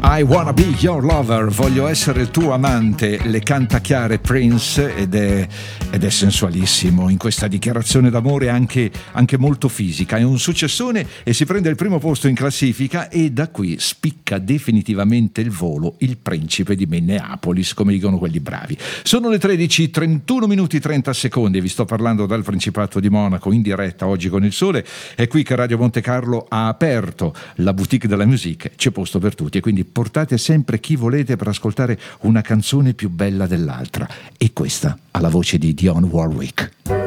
I wanna be your lover, voglio essere il tuo amante, le canta chiare Prince ed è sensualissimo in questa dichiarazione d'amore anche molto fisica. È un successone e si prende il primo posto in classifica, e da qui spicca definitivamente il volo il principe di Minneapolis, come dicono quelli bravi. Sono le 13:31 minuti 30 secondi e vi sto parlando dal Principato di Monaco in diretta oggi con il sole. È qui che Radio Monte Carlo ha aperto la boutique della musique, c'è posto per tutti, e quindi portate sempre chi volete per ascoltare una canzone più bella dell'altra, e questa ha la voce di Dionne Warwick.